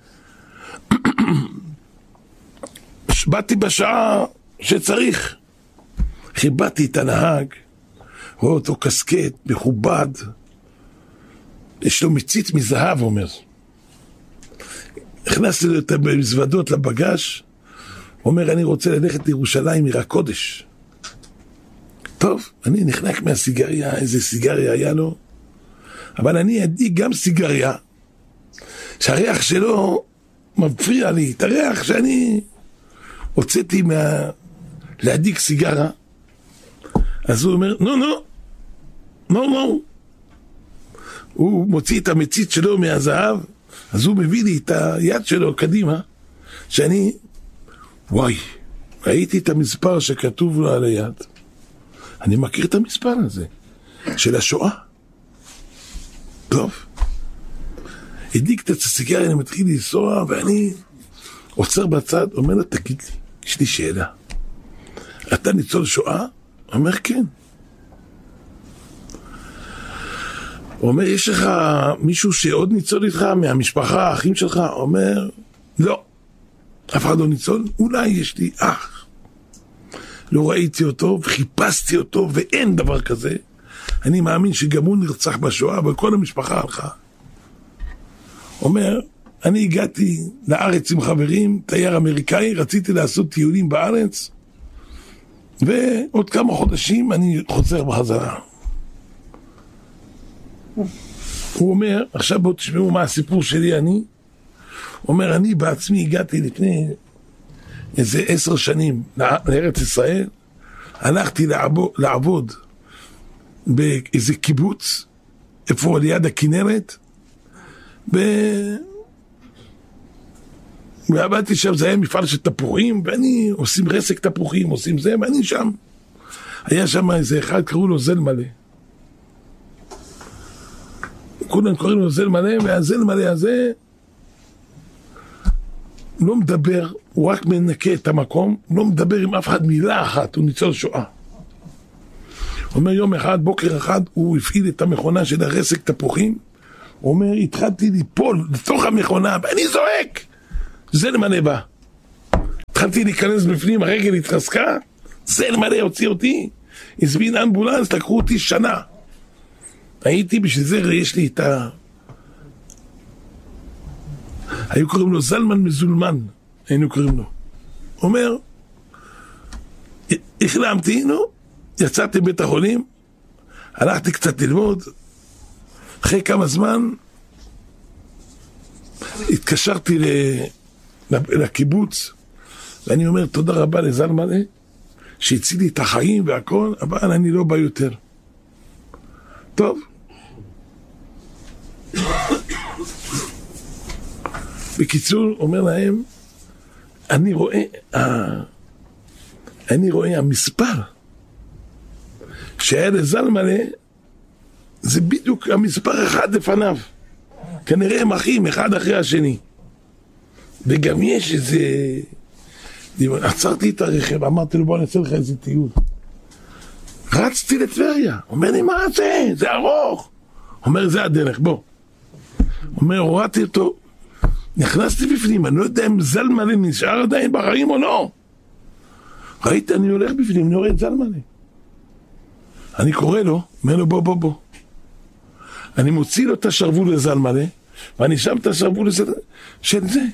באתי בשעה שצריך, חיבדתי את הנהג, רואה אותו קסקט, מכובד, יש לו מצית מזהב, אומר. הכנסתי לו את המזוודות לבגש, אומר, אני רוצה ללכת לירושלים עיר הקודש. טוב, אני נחנק מהסיגריה, איזה סיגריה היה לו, אבל אני אדליק גם סיגריה, שהריח שלו מפריע לי, את הריח שאני הוצאתי להדליק סיגרה. אז הוא אומר, נו, הוא מוציא את המצית שלו מהזהב, אז הוא מביא לי את היד שלו קדימה, שאני, וואי, ראיתי את המספר שכתוב לו על היד, אני מכיר את המספר הזה, של השואה. טוב, הדליק את הסיגריה, אני מתחיל לנסוע, ואני עוצר בצד, אומר לו, תגיד לי, יש לי שאלה, אתה ניצול שואה? אומר כן. הוא אומר, יש לך מישהו שעוד ניצול איתך מהמשפחה, האחים שלך? אומר, לא, אף אחד לא ניצול, אולי יש לי אח. לא ראיתי אותו, וחיפשתי אותו, ואין דבר כזה. אני מאמין שגם הוא נרצח בשואה, וכל המשפחה הלכה. אומר, אני הגעתי לארץ עם חברים, תייר אמריקאי, רציתי לעשות טיולים בארץ, ועוד כמה חודשים אני חוזר בחזרה. הוא אומר, עכשיו בואו תשמעו מה הסיפור שלי. אני אומר, אני בעצמי הגעתי לפני איזה 10 שנים לארץ ישראל, הלכתי לעבוד באיזה קיבוץ, איפה ליד הכנרת, ועבדתי שם, זה היה מפעל של תפוחים, ואני עושים רסק תפוחים, עושים זה, ואני שם. היה שם איזה אחד, קראו לו זל מלא. כולם קוראים לו זל מלא, והזל מלא הזה לא מדבר, הוא רק מנקה את המקום, הוא לא מדבר עם אף אחד מילה אחת, הוא ניצול שואה. הוא אומר, יום אחד, בוקר אחד, הוא הפעיל את המכונה של הרסק תפוחים, הוא אומר, התחלתי ליפול לתוך המכונה, ואני זועק. זלמנה בא. התחלתי להיכנס בפנים, הרגל התחזקה, זלמנה הוציא אותי, הזמין אמבולנס, לקחו אותי שנה. הייתי בשביל זה, יש לי את היו קוראים לו זלמן מזולמן, היינו קוראים לו. אומר, החלמתי, יצאתי מבית החולים, הלכתי קצת ללמוד, אחרי כמה זמן התקשרתי לקיבוץ, ואני אומר תודה רבה לזלמן שהציל לי את החיים והכל, אבל אני לא בא יותר. טוב. בקיצור, אומר להם, אני רואה המספר שהיה לזלמן, זה בדיוק המספר אחד לפניו. כנראה הם אחים, אחד אחרי השני. וגם יש איזה... עצרתי את הרכב, אמרתי לו בוא נעשה לך איזה טיול. רצתי לטבריה, אומר לי מה זה? זה ארוך. אומר זה הדרך, בוא. אומר הורדתי אותו, נכנסתי בפנים, אני לא יודע אם זלמן נשאר עדיין בחיים או לא. ראית, אני הולך בפנים, אני רואה את זלמן. אני קורא לו, אומר לו בוא. אני מוציא לו את השרוול לזלמן, ואני שם את השרוול של זה.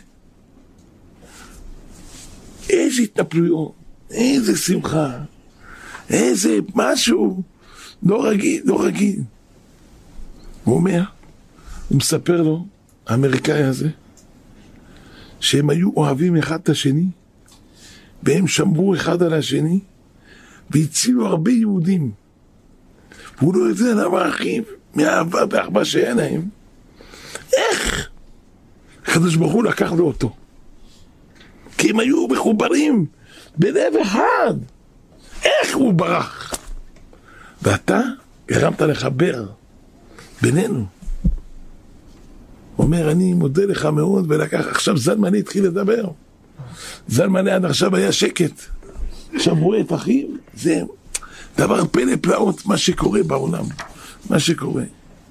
איזה התנפלויות, איזה שמחה, איזה משהו, לא רגיל. הוא אומר, הוא מספר לו, האמריקאי הזה, שהם היו אוהבים אחד את השני, והם שמרו אחד על השני, והצילו הרבה יהודים. והוא לא יודע למה אחיו, מהאהבה והאחווה שהיה להם. איך? הקדוש ברוך הוא לקח לו אותו. כי הם היו מחוברים בלב אחד. איך הוא ברח? ואתה גרמת לחבר בינינו. הוא אומר, אני מודה לך מאוד, ולקח, עכשיו זלמן התחיל לדבר. זלמן עד עכשיו היה שקט. עכשיו רואה את אחיו, זה דבר פלא פלאות, מה שקורה בעולם. מה שקורה.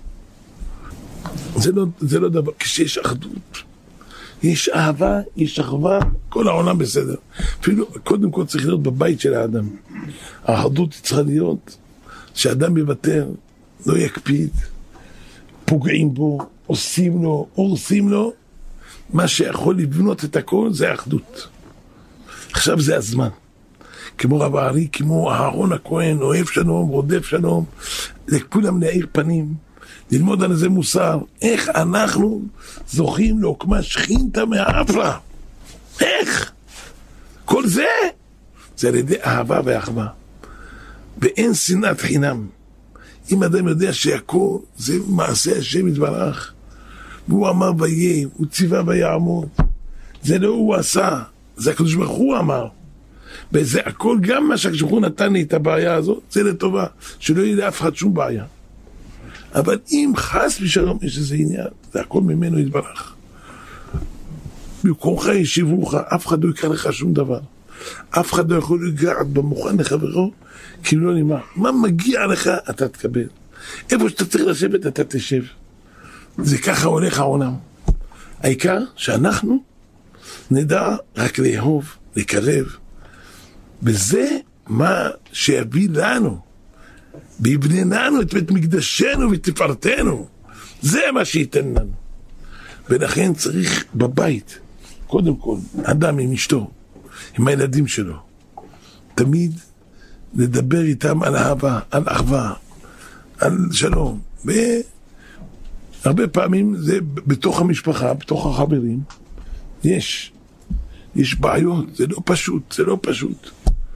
זה לא דבר, כשיש אחדות. יש אהבה, יש אחווה, כל העולם בסדר. אפילו, קודם כל צריך להיות בבית של האדם. האחדות צריכה להיות, שאדם יוותר, לא יקפיד, פוגעים בו, עושים לו, הורסים לו, מה שיכול לבנות את הכל זה האחדות. עכשיו זה הזמן. כמו רב הארי, כמו אהרון הכהן, אוהב שלום, רודף שלום, לכולם להאיר פנים, ללמוד על זה מוסר. איך אנחנו זוכים לעוקמה שכינתה מהאפלה? איך? כל זה על ידי אהבה ואחווה. ואין שנאת חינם. אם אדם יודע שהכל זה מעשה השם יתברך, והוא אמר ויהיה, הוא ציווה ויעמוד, זה לא הוא עשה, זה הקדוש ברוך הוא אמר. וזה הכל, גם מה שהקדוש ברוך הוא נתן לי את הבעיה הזאת, זה לטובה, שלא יהיה לאף אחד שום בעיה. אבל אם חס ושלום יש איזה עניין, זה הכל ממנו יתברך. במקומך ישיבוך, אף אחד לא יקרא לך שום דבר. אף אחד לא יכול לגעת במוכן לחברו, כי לא נאמר. מה מגיע לך, אתה תקבל. איפה שאתה צריך לשבת, אתה תשב. זה ככה הולך העולם. העיקר שאנחנו נדע רק לאהוב, לקרב. וזה מה שיביא לנו, ויבנה לנו את בית מקדשנו ותפארתנו. זה מה שייתן לנו. ולכן צריך בבית, קודם כל, אדם עם אשתו, עם הילדים שלו, תמיד לדבר איתם על אהבה, על אחווה, על שלום. והרבה פעמים זה בתוך המשפחה, בתוך החברים, יש בעיות, זה לא פשוט.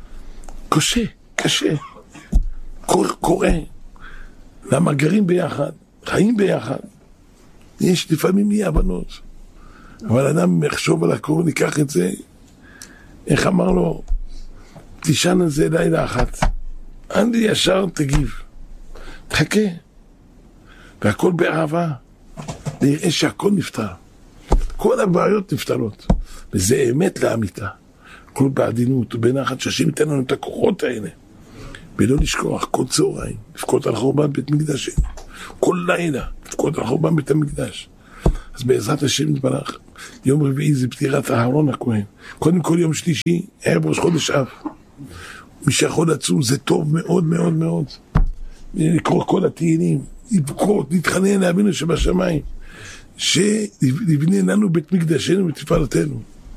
קשה. קורה. למה גרים ביחד, חיים ביחד. יש לפעמים אי הבנות. אבל אדם יחשוב על הכל, ניקח את זה, איך אמר לו, תישן על זה לילה אחת. אנדי ישר תגיב. תחכה. והכל באהבה. נראה שהכל נפתר. כל הבעיות נפתרות. וזה אמת לאמיתה. כל בעדינות ובנחת שהשם ייתן לנו את הכוחות האלה. ולא לשכוח כל צהריים, לפקוד על חורבן בית מקדשנו. כל לילה, לפקוד על חורבן בית המקדש. אז בעזרת השם יתברך, יום רביעי זה פטירת אהרון הכהן. קודם כל יום שלישי, ערב ראש חודש אב. מי שיכול לצום זה טוב מאוד מאוד מאוד. לקרוא כל התהילים, לבכות, להתחנן לאבינו שבשמיים, שנבנה לנו בית מקדשנו ותפארתנו.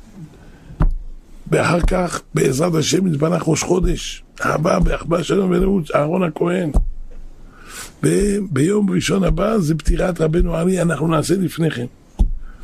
ואחר כך, בעזרת השם יתברך ראש חודש, הבא באחווה שלום ורעות, אהרון הכהן. וביום ראשון הבא זה פטירת רבנו אריה, אנחנו נעשה לפני כן.